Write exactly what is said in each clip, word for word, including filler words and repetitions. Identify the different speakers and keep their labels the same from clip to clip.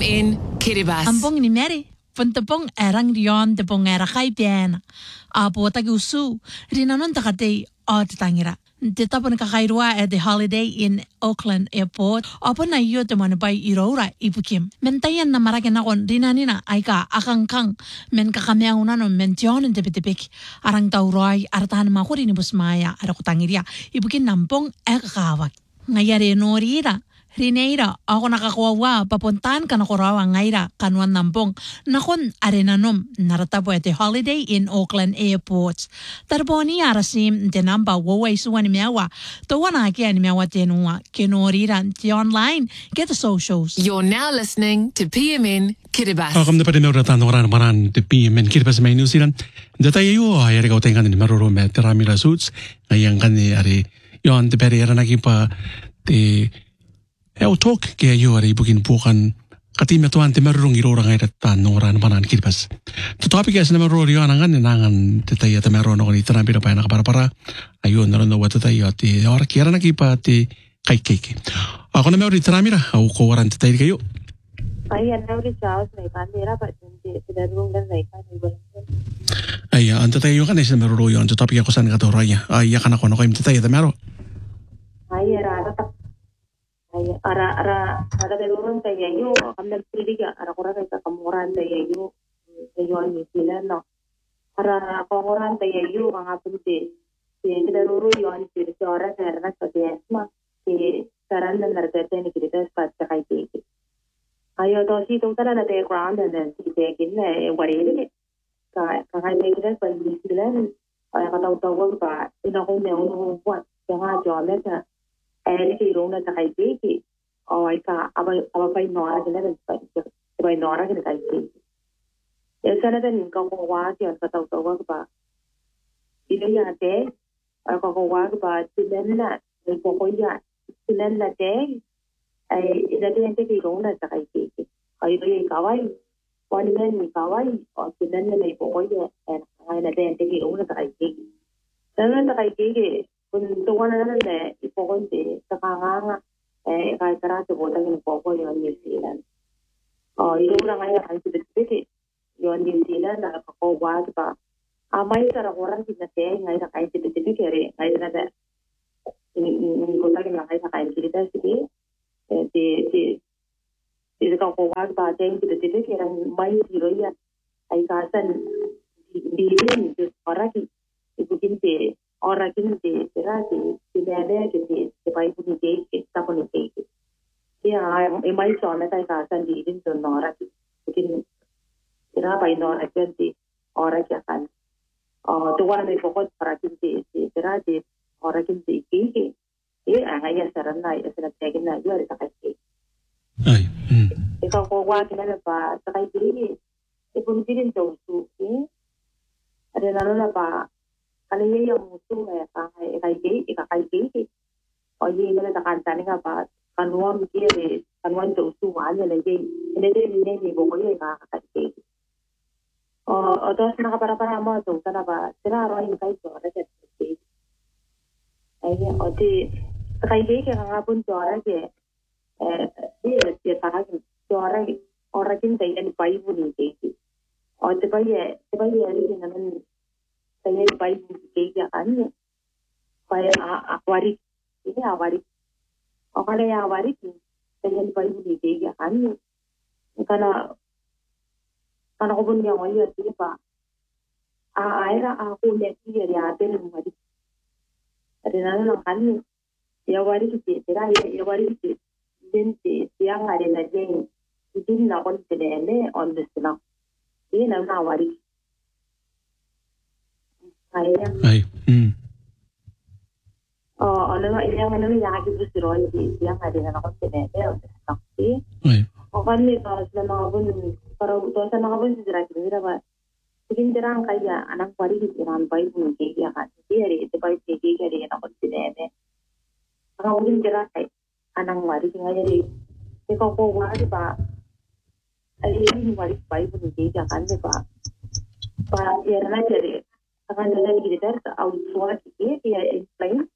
Speaker 1: in Kiribati.
Speaker 2: Ambong ni Mary, puntapong erang riyon tapong era kay piena. Apo tagusu, rinanon takate o titangira. Titapon kakairwa at the holiday in Auckland Airport. Apo na iyo tamon bay irora ipukim. Mentayan na maragan akon rinanina ay ka akangkang men kakamiyauna no mention and tepetepek. Arang tauroy artahan makuri ni busmaya arakutangiria. Ipukin nampong ekakawag. Ngayari norira. Rineira, ako nakakuwawa, papuntaan ka na kurawa ngaira, kanuan nampong, nakon arenanom, naratabo at the holiday in Auckland Airport. Tarboni arasim, tenamba, waway suwan ni miawa, tawa na kaya ni miawa tenua, kinorira, ti online, get the socials.
Speaker 1: You're now listening to P M N Kiribati.
Speaker 3: Welcome to Padimura Tanoran Maran to P M N Kiribati may New Zealand. Datayo ay ari kautengan ni maruro me teramila suits, ngayang kani ari yon te peri era nakipa te Eu talk ke yo ari bukin pukan katim tuan te marurung irora ngai tan noran panan kirpas. To topic es na maruro yo anangan nangan te tay te maruro no ni tan pira pa na para para ayo no no wata tay ati ora kiera na kipa te kai keke. Ako na meuri tan mira au ko waran te tay kayo.
Speaker 4: Ay ana uri chaos nei pandera pa te te darung dan nei ka ni bon.
Speaker 3: Ay anta tay yo kan es na maruro yo to topic ko san ka to raya. Ay ya kana ko no kaim te tay te maro.
Speaker 4: Ay ara ta ara ara ara de lorong saya yo kamdan pridiga ara kora ka kamuran saya yo yo ni sila no ara kamuran saya yo mga punte si de loro yo ni sila ora era na sa desma si saran na nargate ni kita sa kai ke ayo to si to tara na te ground and then si te kin na wari ni ka ka kai ne kita pa ni sila ay ka taw taw ba ina ko me uno what nga jole ta Ele que irão na cai que ou aí cá aba aba pai nora que não é pai nora que cai que essa nada ninguém com o que eu estou falando que ba ele já tem a com o que ba tinha ele pouco já tinha na tem aí ele tem que irão na cai que aí ele kawai quando ele kawai ou tinha na pouco já aí ele tem que irão na cai que dan na cai que kung tuwa na naman eh, ipokonti, sa kanganga, eh, kahit karate po, tangin po ko yung New Zealand. O, ito na ngayon, ang sibit-sibit, yung New Zealand, nakakakuwa, diba? Amay karakuran, sinasya, ngayon na kain sibit-sibit, kaya ngayon na na, hindi ko tagin na kayo na kain sibit sige, eh, di, di, di, nakakuwa, diba, dahil sibit-sibit, kaya may zero yan, ay kasan, di, di, di, di, paraki, ibukin di, Ora kini será que se deve que se se vai por que está por que ya e mai só na tai ka san di din to nora que que será vai nora que se ora que akan oh to wana me focus para que se será que ora que se que e anga ya saran na ya sera tagin na yo ari ka que
Speaker 3: Ay.
Speaker 4: e ka ko wa que na pa ta kai di e pun din to su que are na na pa Kalau ia yang musuh ya kai kai ke kai ke oh ye na ta kan tani nga ba kanwa mi ke kanwa to su wa ya le ke ne de ne ni bo ko ye ka kai ke oh otos na para para mo to kana ba sira ro in kai to ra ke ai o ti kai ke ke nga pun to ra ke eh ye ye ta ka to ra ora kin dai ni pai bu ni ke o te pai ye te pai ye ni na saya baik juga kan, saya awari, ini awari, orang yang awari itu saya baik juga kan, karena karena aku punya orang yang siapa, akhirnya aku lihat dia ada yang awari, ada orang kan, ya awari itu, saya ya awari itu, dan siang ada lagi, itu nak on sedene on the senang, ini nama awari. Ay.
Speaker 3: Hmm.
Speaker 4: Oh, ano ilang ano yung yaki gusto ron di siya nga din ako sinete o taxi.
Speaker 3: Ay.
Speaker 4: O kanli para sa mga bun para to sa mga bun sira kira ba. Sigin dirang kaya anang pari di tiran pai bun ke ya kan. Di ite pai ke ke ke ako sinete. Ang bun dira kay anang mari nga yari. Ikaw ko wa di ba. Ay ni mari pai bun ke ya kan di ba. Pa yara na jere. Akan ada di kita outsource kita dia explain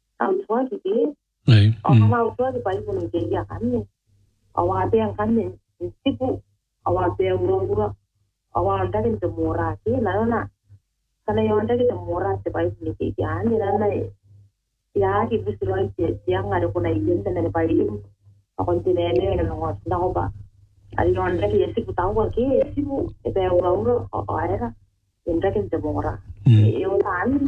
Speaker 4: outsource kita
Speaker 3: Ay.
Speaker 4: orang outsource di paling pun dia kan ni awak ada yang kan ni Tipu awa pe uro awa anda kita murah sih, lalu na karena yang anda kita murah sebaik ni kian, lalu ya kita suruh yang ada pun aja dan baik itu aku tidak ada yang ngomong tahu ba, ada yang anda kita sih tahu kan sih bu, pe uro uro awa anda kita murah, itu kan,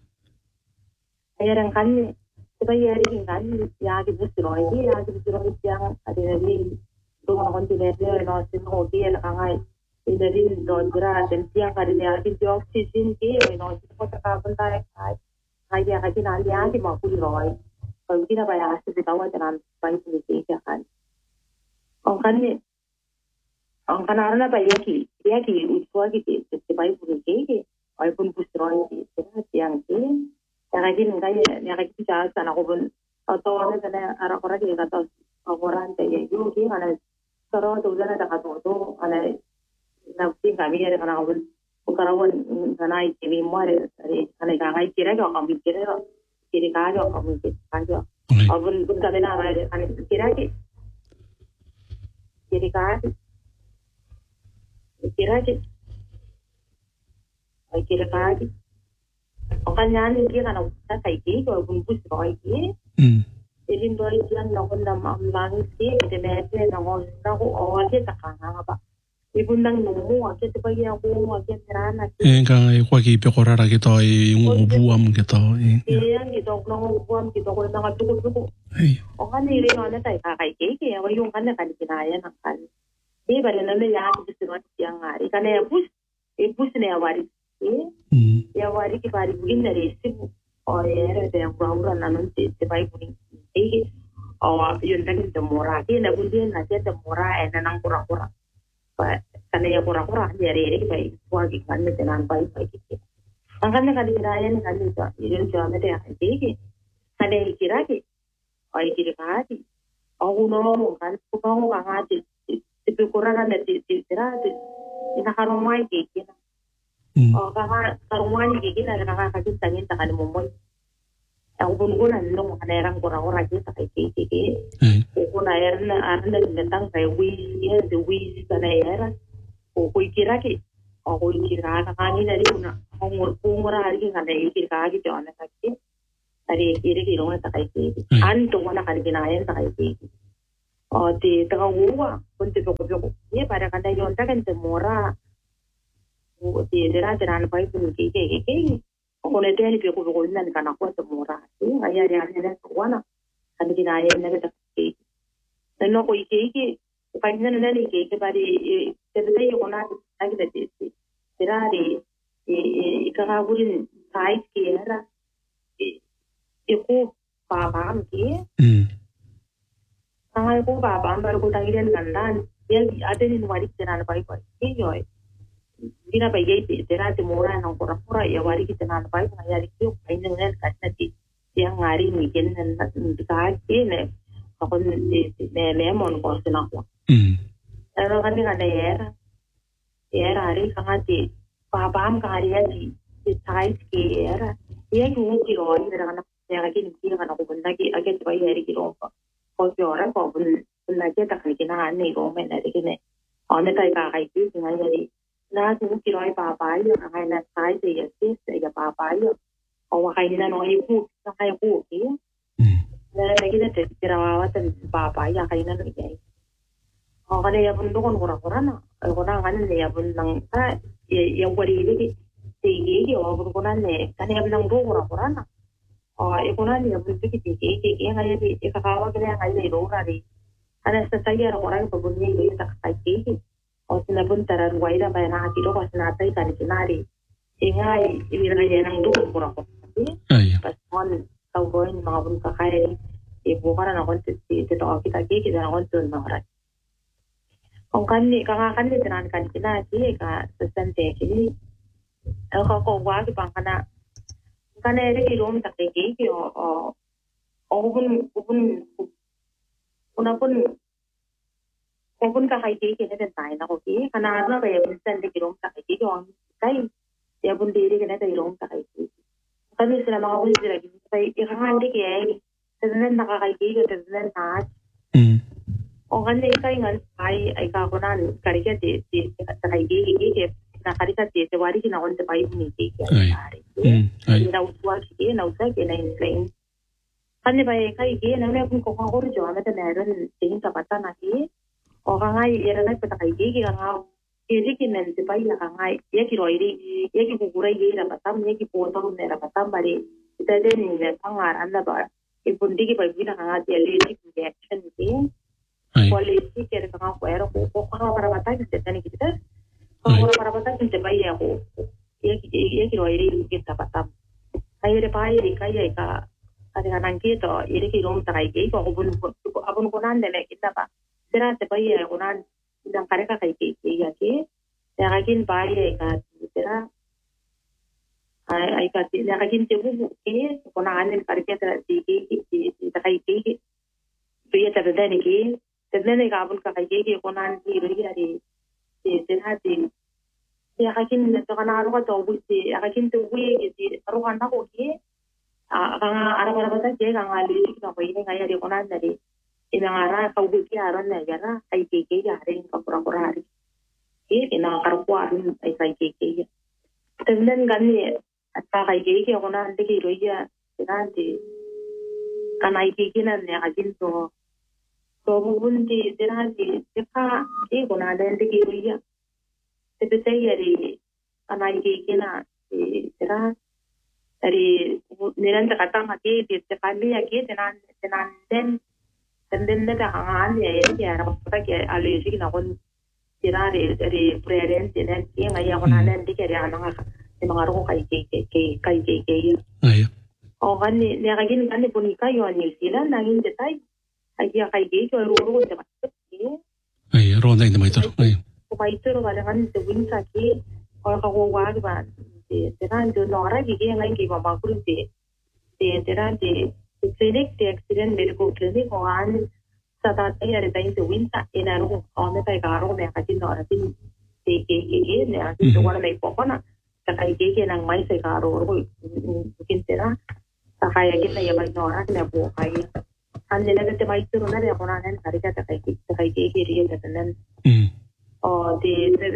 Speaker 4: ayah kan ni, sebagai ayah kan ya kita suruh aja, ya kita suruh yang ada lagi Tuhan kontinennya nosin hobi yang kangai dari dondra dan siang hari ni ada job season ke nosin kota kapan tarik kai kai ya kai nanti nanti mau pulih roy kalau kita bayar hasil kita awak jangan bayar pulih ke kan orang ni orang kan orang apa ya ki ya ki usua kita bayar pulih ke bayar pun pulih roy itu siang ke yang lagi ni kai yang lagi kita sana aku pun atau orang sana orang orang dia kata orang saya itu ki mana Kalau tu jangan tak kata tu, ane nanti kami ada kerana awal, kalau kerana ini muar, ane kami kira kalau kami kira, kira kalau kami kira, awal pun kami nak ada, ane kira ke, kira kalau, kira ke, kira kalau, orang yang kira kalau kita saiki, kalau pun pun saiki. Jadi dua bulan nongol nama amlang sih, kita mesti nongol nongol awal kita kan apa? Ibu nang nunggu, kita tu bagi aku, kita terana.
Speaker 3: Eh, kan aku lagi berkorang lagi tu, yang buam gitu.
Speaker 4: Iya, kita nongol buam, kita kalau nongol cukup cukup. Orang ni ni orang tak kakai keke, orang yang kan nak kinaya nak kan. Ini baru nama yang kita suruh yang hari, kerana ya bus, bus ni awari, ya awari kita bari begini dari situ. Oh ya, ada yang kurang-kurang nanti sebaik pun ini, oh yang tadi demora, dia nak bunyi nanti demora, eh nang kurang-kurang, karena ya kurang-kurang jadi ini kita wajib kan dengan baik-baik kita. Angkatnya kali raya ni kali itu, ini cuma ada yang ini, ada kira ki, oh kira kali, oh no, kan bukan orang aja, itu kurang ada di di di ini kalau mai kiki. Oh, kakak karumani gigi na kakak kasi tangin takkan mumoy. Aku pun guna nung kanerang kurang-kurang kita kayak gigi. Aku na air na air na tentang kayak wis ya, the wis kana air. Aku kira ki, aku kira kakak ni dari una, aku umur hari kana kira kaki tu anak kaki. Dari kira kira orang tak kayak gigi. Antu mana kali kena air tak kayak gigi. Oh, di tengah gua pun tu pokok-pokok. Ni pada kanda yon tak kan temora. Di daerah jalan baik pun kiki kiki, aku nanti hari pergi ke Golden kan aku ada murah, tu ayah dia ada sekolah, kan kita ayah nak ada kiki, dan aku kiki, kan kita nanti kiki bari, sebenarnya aku nak lagi dah jadi, daerah di, ikan abuin size kira lah, aku babam kira, sangat aku babam baru aku tangi dia nandan, dia ada ni waris jalan baik baik, kiki Gina bagai daerah timur yang kurang-kurang ya wari kita nak baik ngayari kiu kain dengan kasih di yang ngari mungkin dan dikasih ini aku ni ni lemon kosin aku. Kalau kan ada era era hari kang di babam kari di di size ke era dia cuma kilo ni dengan yang lagi ni kan aku pun lagi agak coba hari kilo apa. Kalau orang kau pun pun lagi tak kena ni kau mana lagi ni. Orang tak kaya itu dengan jadi Nah, tu kira apa-apa ya, kalau nak saya dia sih, saya apa-apa ya. Kalau kayak ni nak ibu, nak ibu, ya. Nah, lagi nak kira apa-apa apa-apa ya, kayak ni nak jadi. Oh, kalau ya pun tu kan kurang-kurang nak, kurang kan ni ya pun nang, ah, yang beri ni, tinggi, ya, pun kurang ni, kan ya pun nang tu kurang-kurang nak. Oh, ya kurang ni ya pun tu tinggi, tinggi, yang kayak ni, yang kakak kita yang kayak ni orang ni, ada sesuatu orang pun ni dia tak kayak tinggi. O sila pun tara ruwaida ba na kilo ko sinatay kan kinari. Ingay ibiraya nang dukong kurang-kurang. Pas mon tawgoin mga pun kakay ibu ka na kon ti tito kita kita na kon tun mga Kung kan ni kakakan ni tinan kan kinari ka sasante kini. Ako ko wagi pang kana kana ere ilom takte ki o o o pun pun pun pun Kung kakay kiki na tayo na ko kiki, kanaan na kaya minsan di kilong kakay kiki, ang kay, kaya pun diri ka na tayo kilong kakay kiki. Kami sila mga kulit sila, kaya ikakandi kaya, tazanan nakakay kiki, tazanan naat. O ganne kai ngan ai ai ka konan karika de de kai ge ge ge na karika de te wari na on te pai ni te ke ari ai na uswa ke na uswa ke na in kanne bai kai ge na ne kun ko ko ro jo na te na ran te ta pata na ki o ga ngai era na pata kai ge ge ga ke ri ki men te pai la ga ngai ye ki roi ri ye ki ku kurai ge ra pata me ki po to ne ra pata bare ita de ni le pangar anda ba e pundi ki bai bi na ga te le ki action ke quality que era como era o o para para batalha que tem que ter o para batalha que vai é o e que e que o iri que está patando aí ele pai ele cai aí cá ada kanan kita ele que rom tarai ke ko bun abun konan dele kita pa será te pai é konan dan kareka kai ke ke ya ke ya kakin pai é ka será ai ai ka te ya kakin te bu ke konan el kareka te ke ke te kai ke dia te dani ke Tadne gabul ka kay ke konan ki ri ari te te ha te ya kakin to kana ro to bu te ya kakin to bu ye te ro kana ko ke a ka ara bara bata ke ka ngali ki ko ine ngai ari konan dari ina ara ka bu ki ara na ya ra ai ke ke ya re ka pura pura ari ke ina kar ko ari ai kai ke ke ya tadne ganni atta kai ke ke konan de ki ro ya te te kana ke ke na ne kakin to तो बुंदी तेरा जी देखा ये गुना देंदे की हुई है ते बताइए यारी अनाई के के ना तेरा यारी निरंतर कथा मत ये ते काली या के तेना तेना den den ने का हां ये ये यार पता के आले जी ना कौन तेरा रे रे प्रेरेंस ने के ngaya गुना देंदे के रे आना ते मंगारो kai ke ke ke kai ke ke
Speaker 3: ya
Speaker 4: o ganni ne gagin ganni punika yo New Zealand nangin detai ai kai ge ko ro ro de ma
Speaker 3: ai ro dai de mai tor ai
Speaker 4: ko mai tor wala gan de win sa ki ko ka go wa ba de de ran do no ra ge ge ngai ge ma ma ku de de de ran de clinic de accident medical clinic ko an sa ta ai ari dai de win sa ina ro ko me tai ga ro me ka tin no ra tin de ge ge ge ne a ti wala mai po na ta kai ge ge nang mai sai ga ro ro kin te ra ta hai ge na ya mai no ra ne po ai Ande na te mai tu na re kona nan karika ta kai ki ta kai ki ki ri ta nan
Speaker 3: mm
Speaker 4: o de de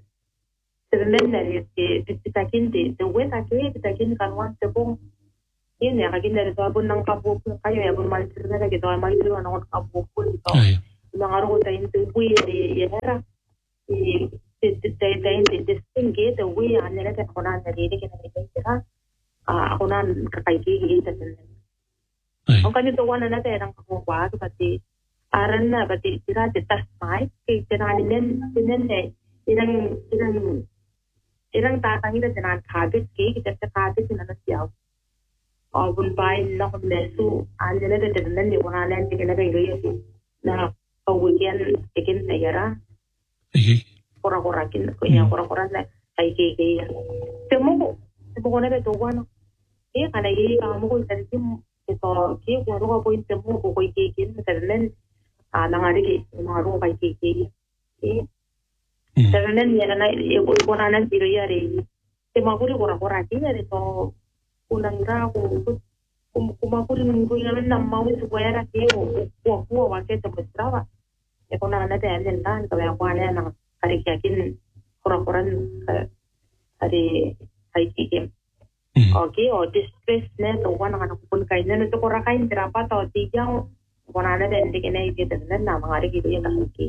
Speaker 4: de men na re te te ta kin de de we ta ke ta kin kan wan te bong ye ne ka kin de to bun nang ka bu ka yo ya bun mal tu na ke to mai tu na ka bu ku to na aro ta in tu we re ye ra e te te te te te sing ke de we an ne ta kona na re ke na re ke ra a kona ka kai ki ki ta nan Ang kanito wana na terang kakuha pati aran na pati sira de tas mai ke tenan nen nen ne irang irang irang ta tangi da tenan khade ke ke ta khade tenan na siaw aw bun bai na ko nesu anjele de tenan ni wana len ke na ga iri na ko weekend ekin na yara
Speaker 3: ai
Speaker 4: kora kora kin ko ya kora kora na ai ke ke temo temo na be to wana e kana ye ka mo ko tanti to ke ko ro ko inte mo ko ko ke kin ternen a na ngari ke ma ro kai ke ke e ternen ya na e ko ko na na tiro ya re te ma guri ko ra ko ra ki re to ulang ra ko ko ma guri mun ko ya na ma wi ko ya ra ke o ko ko wa ke to mostraba e ko na na te en tan to ya ko na na kari ke kin ko ra ko ran ari ai ke Okay, o distress na to wana kana kupun kain na to kora kain terapa to tijang wana na den de kena ite den na mangari gitu ya kan ki.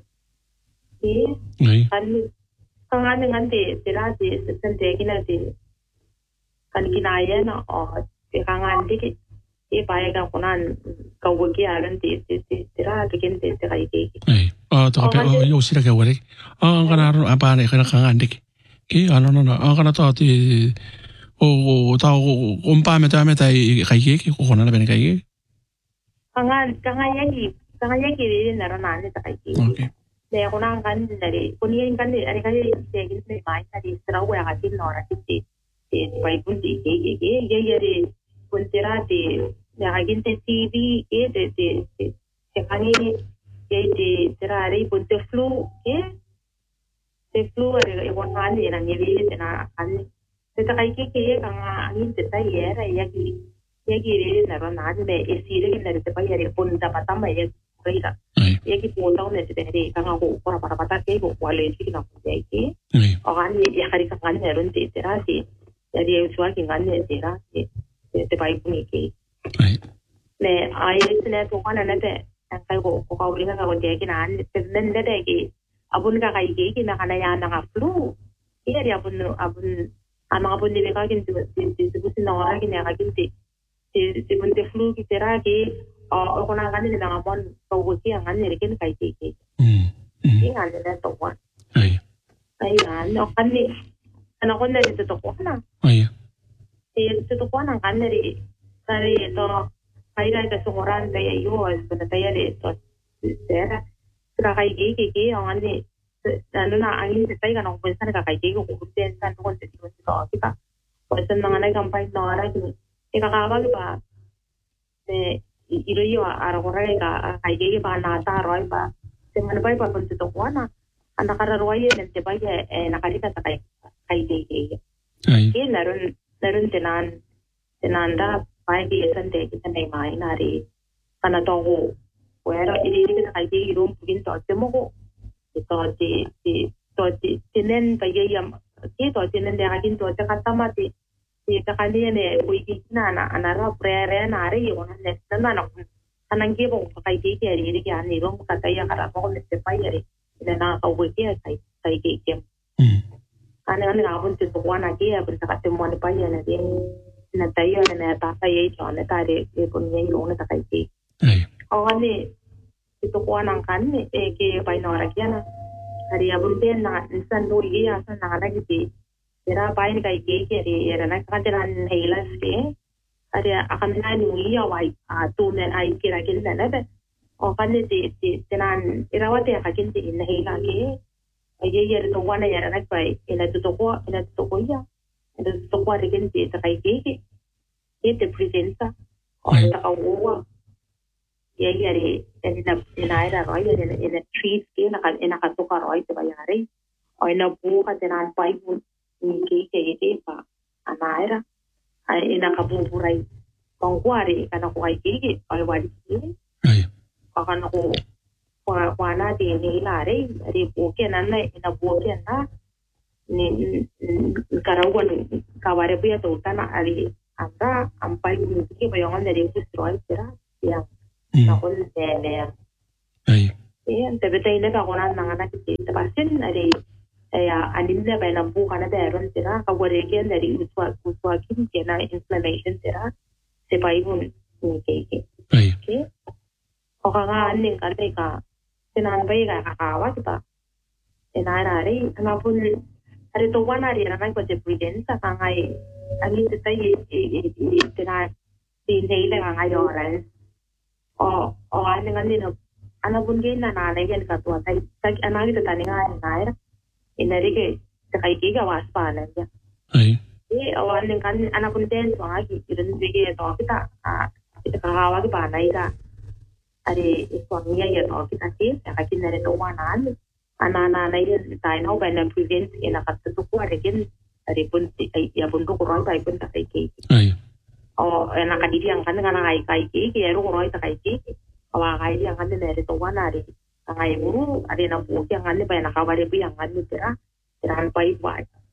Speaker 4: Ki kan kan dengan de tera de sen de kina de kan kinaya na o de kan de ki e pai ka kunan ka wuki aran de de tera de kin de de kai ki.
Speaker 3: ai a to ka pe yo sira ka wale a kana ro apa ne kana kan de ki ano no no a kana to ti o ta o un pa me ta me ta kai ke ko kona na ben kai ke
Speaker 4: kangan kangan yaki kangan yaki ri na ra na ne ta kai ke
Speaker 3: okay
Speaker 4: de ko na kan de ko ni kan de ari kai de gin me mai ta di sra wa ga tin no ra ti ti ti pai pun ti ke ke ke ye ye ri kun tera de ya ga gin te tv e de de de kani ye de tera ri pun te flu ke te flu ari e won han ni na ni ri de na kan Teta kai ke ke kang angin teta yera yaki yaki re na ra na de esire ke na te pa yare pun ta pata mai ya kai ra Yaki puntang na tiberi kanga ko kora para pata ke ko wale siki na ko yaki. O kan ya kari ka kan meron te tera si. Jadi uswa ki kan ne tera si. Te pai puni ke. Ne ai ne to kan na te kai ko ko ka ulinga ka ko yaki na an te nen de ke abun ka kai ke ki na kana ya na flu. Iya dia abun abun ama abun ni ka kin tu tu tu na ora ki na ka kin te. Te bun te flu ki tera ke o kona kan ni na mon ko ko ki an ni ken kai ke ke mm mm an ni to wa ai ai an no kan ni ana kon ni to to na ai e to to na kan ni sare to kai ga ka soran de yo es na ta ya le to era tra kai ke ke ke an ni ano na ang ni tai ga no pensa ka kai ke ko ko ten san ko te ko to kita pues na na campaign no ara ki e ka ka ba ba de iro yo ara corre ka kai ke ba na ta roi ba se man bai pa pun to kuana ana kara roi en te bai e na kari ka ta kai kai ke ke ai ke narun narun tenan tenan da bai ke san de ke nei mai na ri kana to go wera iri iri ka kai ke iro pugin to te mo go to ti ti to ti tenen bai ye yam ke to tenen de akin to ta ka ma ti ti ka kan ne ui ki na na ana ra prere na re yo na ne na na anang ke bo kai ke ke ri ri ke ani ro ka ta ya kara ko ne te pai ri ne na ka ui ke kai kai ke ke mm ana ana na bun te to wana ke ya bun ta ka te mo ne pai ne de na ta ya ne ta ta ye cho ne ta re ke bun ye ro ne ta kai ke ai o ani ti to wana kan ne e ke pai no ra ke na ari abun te na insan no ye ya sa na ra ke ti era pain kai ke ke re era na kan teran heilas ke are akan na ni ya wai a tu ne ai ke ra kin na na o kan ne ti ti tenan era wa te ka kin ti in heila ke ai ye ye to wana ya na pai ina tu to ko ina tu to ko ya ina tu to ko re kin ti ta kai ke ke ke te presenta o ta ka wo ye ye re ina ina era ro ye ina treat ke na kan ina ka to ka ro te ba ya re o ina bu ka tenan pai bu ni ke ke ke pa anaira ai ina ka bu burai kong kware kana ko ai ke ke ai wadi ke ai ka kana ko kwa kwa na de ni la re re bu ke nan na ina bu ke na ni karawan ka ware bu ya to tana ali anda ampai ni ke ba yang na re ku stroi tera ya na ko de ne ai eh te beta ina ka kona na na ke te pasen ari ya aninda ba na bu kana da ron tera ka ware ke na ri uswa uswa kin ke na inflammation tera se pai bun ni ke ke ai ke o ka ga anin ka te ka tenan bai ga ka wa kita ena ra ri ana pun ari to wana ri na ko te prudence ka ngai ani te tai e tena ti nei le ga ngai ro ran o o ani ngani no ana pun ge na na le gen ka to tai tai ana gi ta ni ngai ngai ra inari ke ta kai ke ga was pa na ya ai e awan ning kan ana pun ten so agi iran dige to kita a kita ka hawa ki pa nai ga are ko ni ya to kita ke ta ka kin ne to wa na ana na nai tai no ba na prevent ina ka to ko are kin are pun ai ya pun ko ro bai pun ta kai ke ai o ena ka di yang kan kana ai kai ke ke ro ro ta kai ke awa kai yang kan ne to wa na ri ngai buru ada na bu yang ane ba na ka bare bu yang ane tera teran pai ba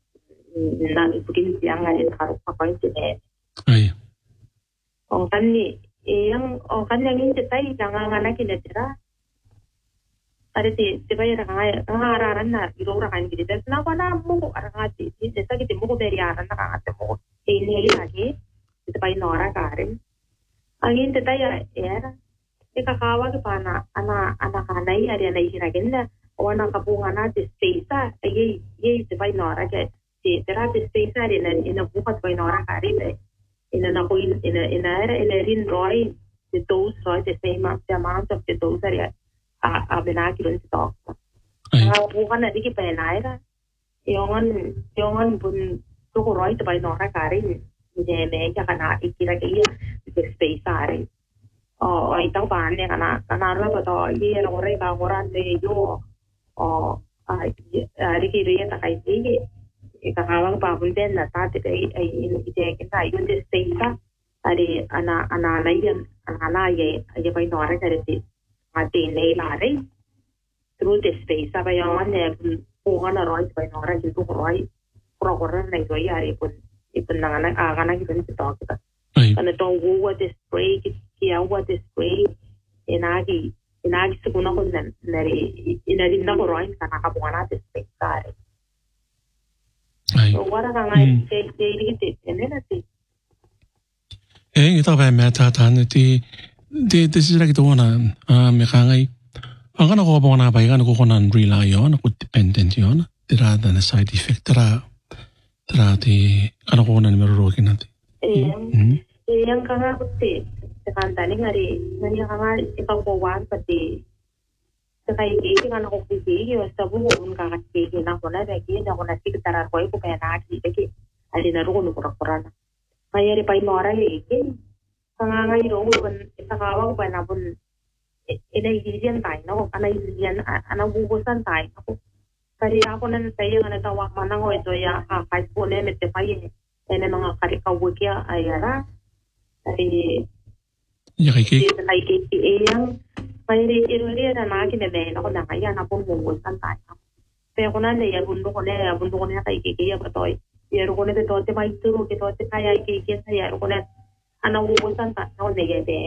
Speaker 4: na ipukin yang ane karo pa pa ne ai ong kan ni yang ong kan yang ini tai jangan ngana ki ne tera are ti te ba ya ngai ngara ran na iro ra kan ki te na pa na mu ara ngati ti te ta ki te mu ko beri ara na ka te mu e ne li lagi te pa no ra ka re angin te tai era eka kawa ke pana ana ana kanai ari ana hira genda ona kapunga na te space ye ye te vai nora ke te tera te space ari na ina buka vai nora ka ri be ina na ko ina ina era ina rin roi the dose roi the same amount of the dose ari a a bena ki ron to a buka na diki pe na era yongan yongan bun to ko roi te vai nora ka ri je me ka kana ikira ke ye the space ari o ai tau ba ne kana kana ra ba to ye ro re ba goran de yo o ai ari ki re ta kai ti e ka ka ba bun den na ta te ai i te ke ta yo de steisa ari ana ana na ye ana la ye ye ba no ra ka re ti ati nei lare through this space aba yawan ne pungana roi by nora gitu roi program nei roi ari pun ipun nangana agana gitu ni talk kita kana to wo this spray kia what this spray enagi enagi seguna kon nari inari na ko roi kana ka bungana this space kare so wara kanga ke ke iri enena ti
Speaker 3: eh ito ba meta tan ti ti ti sira kito na me kangai ang ano ko ba na ba yan ko konan rely on ko dependent yon tira na side effect tira tira ti ano ko na numero kin natin
Speaker 4: eh yang kanga kutte kan tani ngari ngari kanga ikaw ko wan pati sakay ki kan ko ki yo sabu un ka ki na ko na ki na ko na ti tara ko ko pa na ki ki ali na ro no ko ra na mayari pa inora le ki kanga ngai ro ban itakawa ko na bun ina ilian tai no ana ilian ana bubusan tai ako kari ako nan tayo nga tawa mana ngo ito ya ka kai po ne mete pai ene mga kari ka wukia ayara ay
Speaker 3: ya kai ki
Speaker 4: kai ki eyang mayri iruri na naki ne ne no na kaya na po bubusan tai pe ko na ne ya bundu ko ne ya bundu ko ne kai ki ya patoy ya ro ko ne to te mai turu ke to te kaya ki ki ya ro ko ne ana bubusan tai no ne ge de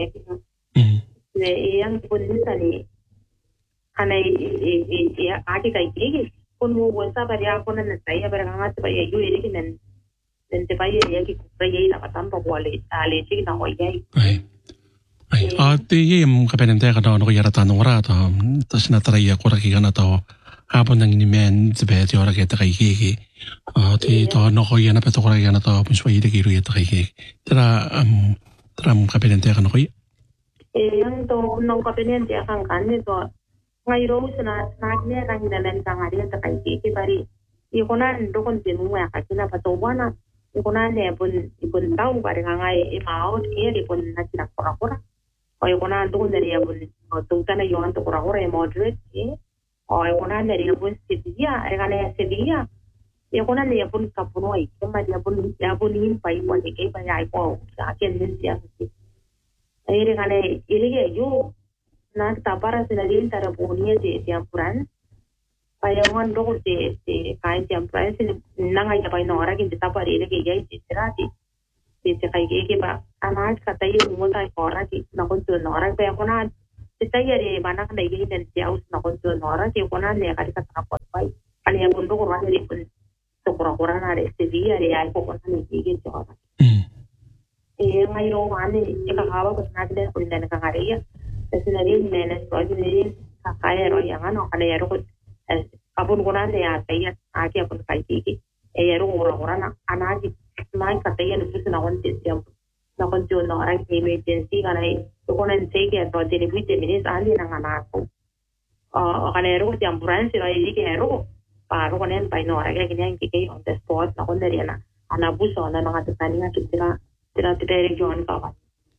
Speaker 4: ne yang pun ni ana e ati kai ki kun mo wasa bari ako na natay bari nga ta bayi yu iri kinan den te bayi ya ki bayi na katam pa wale ale chi na ko yai
Speaker 3: ai ai ati ye mo kapen te ka no ko yara tan ora ta tas na traya ko ra ki gana to hapon nang ni men te be ti ora ke ta kai ki ati to no ko yana pe to ko ra gana to pun swa ide ki ru ta kai ki tra am tra mo kapen te ka no ko
Speaker 4: yang to no kapen te kan kan ni to ngai ro sana nakne rang dalan tangari ta kai ki bari ikona ndo kon tinu ya kakina patobana ikona ne pun ikon tau bari ngai e mau ki ri pun na tira kora kora o ikona ndo kon dari abun to tana yo anto kora kora e moderate ki o ikona dari abun sevilla regane sevilla ikona ne pun kapuno ai kema dia pun dia pun nim pai pon ke pai ai po ka ken din sia ki ai regane ilige yo na tapara sinadin tara punia de tiampuran payangan do de de kai tiampuran sin nanga ya pai nora kin tapari le ke gai tirati de te kai ke ba anas katai mo tai kora ki na kon tu nora pe kona te tai re bana ka dai den te aus na kon tu nora ke kona ne ka ka ta ko pai ani ya bundo ko ra ri pun to ko ra na re se vi re ai ko kona ni ki ke jora e mai ro ane e ka hawa ko na de ko den ka ngare Sebenarnya menes proyek kakak ero yang ano kada ero kapun kuna se ya taya aki apun kai ki e ero orang-orang anak mai kataya nusu na kon tiam na kon jo no ara emergency kana e ko nen se ke to de ni minis ali na anak ko o kana ero tiam buran se rai ki ero paro konen pai no ara ke kini ki ke on the spot na kon dari na ana buso na mga tani nga tira tira tira region ka ba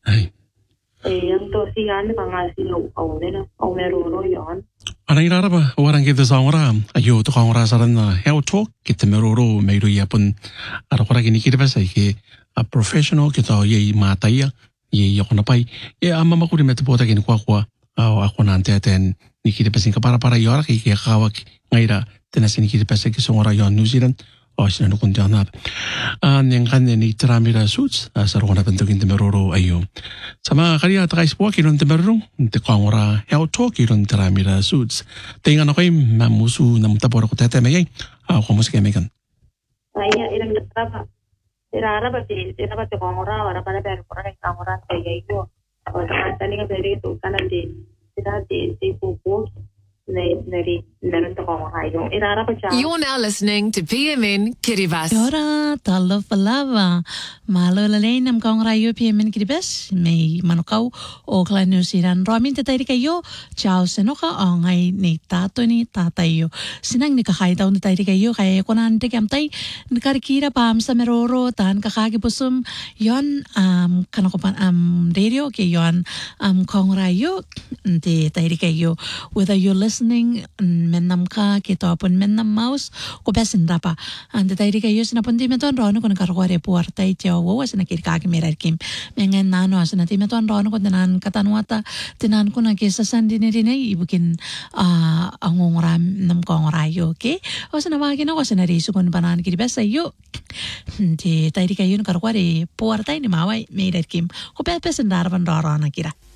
Speaker 4: eh yang to si an pangasi lo au nena au meroro yon
Speaker 3: ana irara ba warang kita sangora ayo to kangora saran na health talk kita meroro meiru ya pun ara kora kini kita basa ke a professional kita ye mataya ye yo na pai ye amma makuri met bota kini kwa kwa au ako nante ten ni kita pasin ka para para yora ki ke kawa ngaira tenasin kita pasa ke sangora yon New Zealand o sina no kunjana an yang kan ni tramira suits sarona bentukin temeroro ayo sama kali ata kais po kilon temerro te kangora health talk kilon tramira suits tenga no kay mamusu nam tapor ko tete me ah ko musike me kan
Speaker 4: ay irang tapa irara ba ti ira ba te kangora ora para per kora kay kangora kay yo o tani ka pwede to kana di ira di di po
Speaker 1: You're now listening to P M N Kiribati.
Speaker 2: Yora, talo palava. Malo lalay nam kong rayo P M N Kiribati. May manukau o Auckland, New Zealand. Ramin tatay kayo. Ciao senoka o ngay ni tato ni tatayo. Sinang ni kakaitaw na tayo kayo. Kaya ko na nante kamtay. Nakarikira pa sa meroro. Tahan kakagipusum. Yon, um, kanakopan um, radio. Kaya yon, um, kong rayo. Nante tayo kayo. Whether you're listening mennam ka kita pun mennam mouse ko besin rapa ande tairi kayo sina pun di meton rono kon karware puarta ite wo wasna kir ka merer kim mengen nano asna ti meton rono ko tenan katanuata tenan ko na kesa sandi ne ne ibukin a angongram nam ko ngorayo ke wasna magina wasna risu kon banan kir besa yo ti tairi kayo karware puarta ni mawai merer kim ko besin darban rono kira